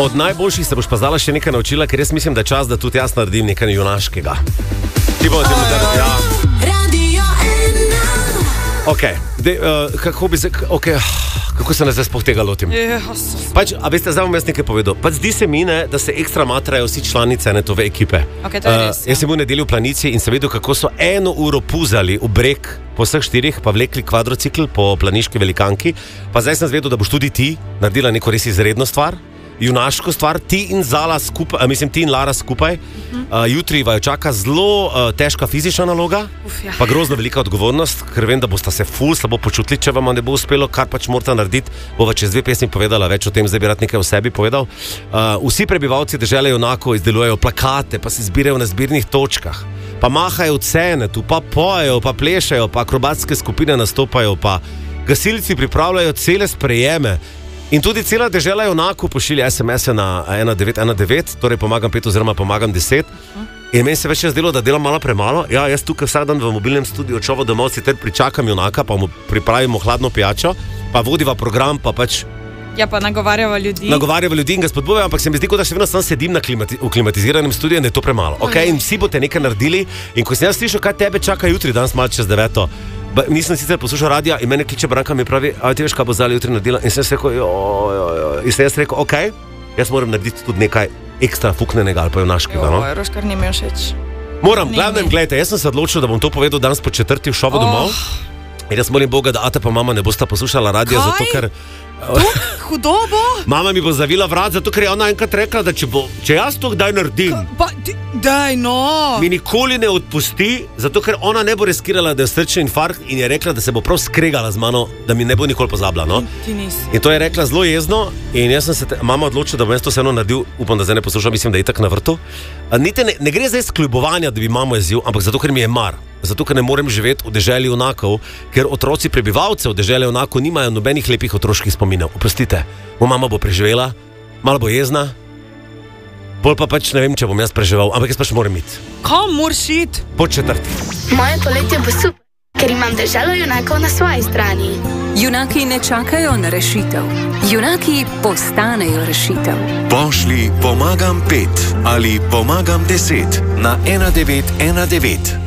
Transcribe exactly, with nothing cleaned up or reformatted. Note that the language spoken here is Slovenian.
Od najboljših se boš pa zdala še nekaj naučila, ker jaz mislim, da je čas, da tudi jaz naredim nekaj junaškega. Ti bo temu da, ja. Radio ena. Ok, de, uh, kako bi se, ok, kako se ne zdaj spoh tega lotim? Pač, a veste, zdaj bom jaz nekaj povedal. Pač zdi se mi, ne, da se ekstra matrajo vsi članice netove ekipe. Ok, to je res, uh, jaz sem bil v nedelju v Planici in sem videl, kako so eno uro puzali v breg po vseh štirih, pa vlekli kvadrocikl po planiški velikanki. Pa zdaj sem zvedel, da boš tudi ti naredila neko res izredno stvar, junaško stvar, ti in Zala skupaj, mislim, ti in Lara skupaj. Uh, jutri vaju čaka zelo uh, težka fizična naloga, Uf, ja. pa grozno velika odgovornost, ker vem, da boste se ful slabo počutili, če vam ne bo uspelo, kar pač morate narediti. Bova čez dve pesmi povedala več o tem, zdaj bi rad nekaj o sebi povedal. Uh, vsi prebivalci dežele junakov izdelujejo plakate, pa se zbirajo na zbirnih točkah, pa mahajo cene tu, pa pojejo, pa plešajo, pa akrobatske skupine nastopajo, pa gasilci pripravljajo cele sprejeme. In tudi cela dežela junakov pošilja es em es-e na ena devet ena devet, torej pomagam pet oziroma pomagam deset. In meni se več čas delo, da delam malo premalo. Ja, jaz tukaj vsak dan v mobilnem studiu čovo domov sicer pričakam junaka, pa mu pripravimo hladno pijačo, pa vodiva program, pa pač Ja, pa nagovarjava ljudi. nagovarjava ljudi in ga spodbujajo, ampak se mi zdi, kot da še vedno sam sedim na klimati, v klimatiziranem studiu in da je to premalo. Okay? In vsi boste nekaj naredili. In ko sem jaz slišal, kaj tebe čaka jutri, danes malo čez deveto, ba, nisem sicer poslušal radia in mene kliče Branka, mi pravi, a ti veš, kaj bo Zala jutri naredila? In sem jaz rekel, jo, jo, jo. In sem jaz rekel, ok, jaz moram narediti tudi nekaj ekstra fuknenega ali pa junaškega. No? Jo, Roškar ni mi všeč. Moram, Ni, glavnem, ni. gledajte, jaz sem se odločil, da bom to povedal danes po četrti v šovu Oh. domov. In jaz molim Boga, da ata pa mama ne bosta poslušala radia, Kaj? zato ker Hudo bo? mama mi bo zavila vrat, zato ker je ona enkrat rekla, da če, bo, če jaz to kdaj naredim, Pa, ti, daj no. mi nikoli ne odpusti, zato ker ona ne bo riskirala, da je srčni infarkt in je rekla, da se bo prav skregala z mano, da mi ne bo nikoli pozabila. No? Ti nisi. In to je rekla zelo jezno in jaz sem se te, mama odločil, da bom jaz to vseeno naredil, upam, da zdaj ne poslušam, mislim, da je itak na vrtu. A, niti ne, ne gre zdaj skljubovanja, da bi mamo jezil, ampak zato, ker mi je mar. Zato, ker ne morem živeti v deželi junakov, ker otroci prebivalcev dežele junakov nimajo nobenih lepih otroških spominov. Oprostite, moja mama bo preživela, malo bo jezna, bolj pa pač ne vem, če bom jaz preživel, ampak jaz pač moram iti. Kam moraš iti? Po četrti. Moje poletje bo super, ker imam deželo junakov na svoji strani. Junaki ne čakajo na rešitev. Junaki postanejo rešitev. Pošlji pomagam pet ali pomagam deset na ena devet ena devet.